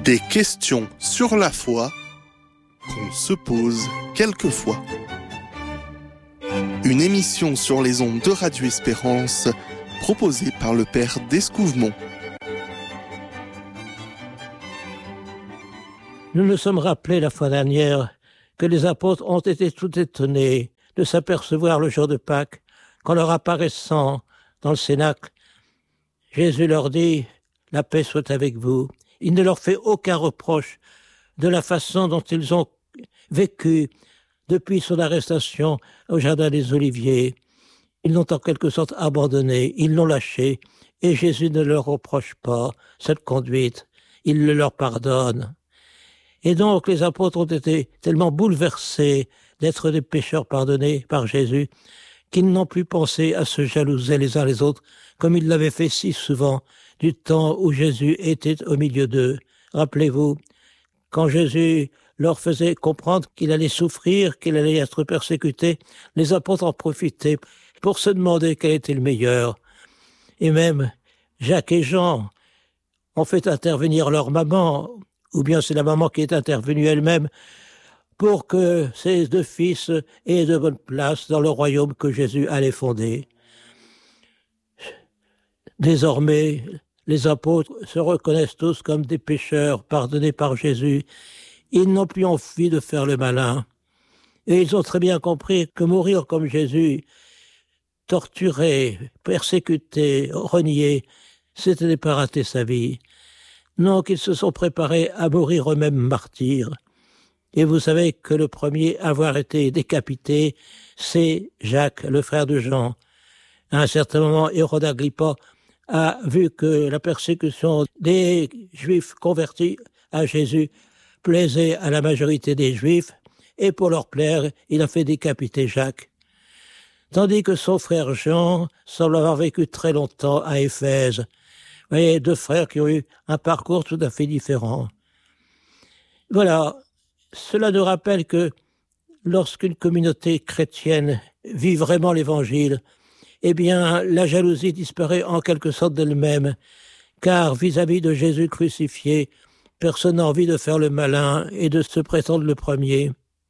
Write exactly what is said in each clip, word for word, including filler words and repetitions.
Des questions sur la foi qu'on se pose quelquefois. Une émission sur les ondes de Radio Espérance proposée par le Père d'Escouvemont. Nous nous sommes rappelés la fois dernière que les apôtres ont été tout étonnés de s'apercevoir le jour de Pâques qu'en leur apparaissant dans le cénacle, Jésus leur dit « La paix soit avec vous ». Il ne leur fait aucun reproche de la façon dont ils ont vécu depuis son arrestation au Jardin des Oliviers. Ils l'ont en quelque sorte abandonné, ils l'ont lâché, et Jésus ne leur reproche pas cette conduite, il le leur pardonne. Et donc les apôtres ont été tellement bouleversés d'être des pécheurs pardonnés par Jésus qu'ils n'ont plus pensé à se jalouser les uns les autres, comme ils l'avaient fait si souvent du temps où Jésus était au milieu d'eux. Rappelez-vous, quand Jésus leur faisait comprendre qu'il allait souffrir, qu'il allait être persécuté, les apôtres en profitaient pour se demander quel était le meilleur. Et même Jacques et Jean ont fait intervenir leur maman, ou bien c'est la maman qui est intervenue elle-même, pour que ces deux fils aient de bonne place dans le royaume que Jésus allait fonder. Désormais, les apôtres se reconnaissent tous comme des pécheurs pardonnés par Jésus. Ils n'ont plus envie de faire le malin. Et ils ont très bien compris que mourir comme Jésus, torturé, persécuté, renié, c'était ne pas rater sa vie. Donc ils se sont préparés à mourir eux-mêmes martyrs. Et vous savez que le premier à avoir été décapité, c'est Jacques, le frère de Jean. À un certain moment, Hérode Agrippa a vu que la persécution des Juifs convertis à Jésus plaisait à la majorité des Juifs, et pour leur plaire, il a fait décapiter Jacques. Tandis que son frère Jean semble avoir vécu très longtemps à Éphèse. Vous voyez, deux frères qui ont eu un parcours tout à fait différent. Voilà, cela nous rappelle que lorsqu'une communauté chrétienne vit vraiment l'Évangile, eh bien, la jalousie disparaît en quelque sorte d'elle-même, car vis-à-vis de Jésus crucifié, personne n'a envie de faire le malin et de se prétendre le premier.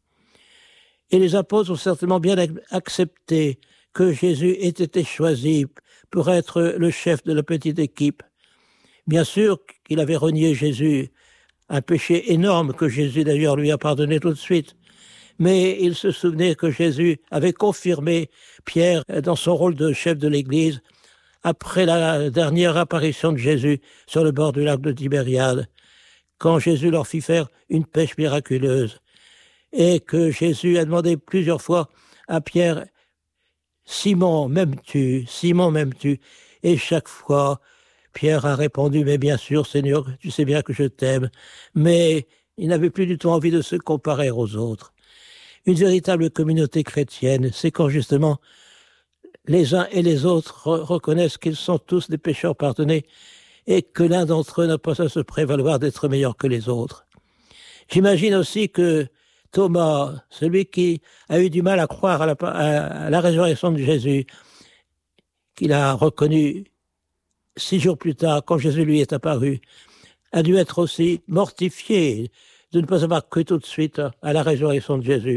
Et les apôtres ont certainement bien accepté que Jésus ait été choisi pour être le chef de la petite équipe. Bien sûr qu'il avait renié Jésus, un péché énorme que Jésus d'ailleurs lui a pardonné tout de suite. Mais il se souvenait que Jésus avait confirmé Pierre dans son rôle de chef de l'Église après la dernière apparition de Jésus sur le bord du lac de Tibériade, quand Jésus leur fit faire une pêche miraculeuse, et que Jésus a demandé plusieurs fois à Pierre « Simon, m'aimes-tu ? Simon, m'aimes-tu » Et chaque fois, Pierre a répondu « Mais bien sûr, Seigneur, tu sais bien que je t'aime. » Mais il n'avait plus du tout envie de se comparer aux autres. Une véritable communauté chrétienne, c'est quand justement les uns et les autres re- reconnaissent qu'ils sont tous des pécheurs pardonnés et que l'un d'entre eux n'a pas à se prévaloir d'être meilleur que les autres. J'imagine aussi que Thomas, celui qui a eu du mal à croire à la, à la résurrection de Jésus, qu'il a reconnu six jours plus tard, quand Jésus lui est apparu, a dû être aussi mortifié de ne pas avoir cru tout de suite à la résurrection de Jésus.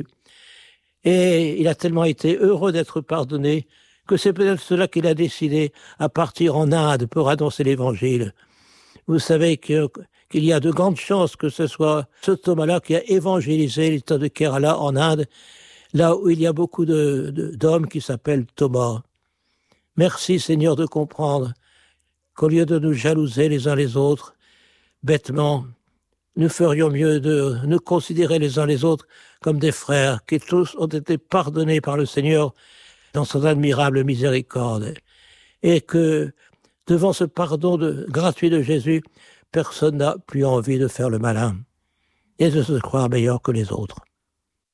Et il a tellement été heureux d'être pardonné que c'est peut-être cela qu'il a décidé à partir en Inde pour annoncer l'Évangile. Vous savez que, qu'il y a de grandes chances que ce soit ce Thomas-là qui a évangélisé l'État de Kerala en Inde, là où il y a beaucoup de, de, d'hommes qui s'appellent Thomas. Merci Seigneur de comprendre qu'au lieu de nous jalouser les uns les autres, bêtement, nous ferions mieux de nous considérer les uns les autres comme des frères qui tous ont été pardonnés par le Seigneur dans son admirable miséricorde. Et que, devant ce pardon de, gratuit de Jésus, personne n'a plus envie de faire le malin et de se croire meilleur que les autres.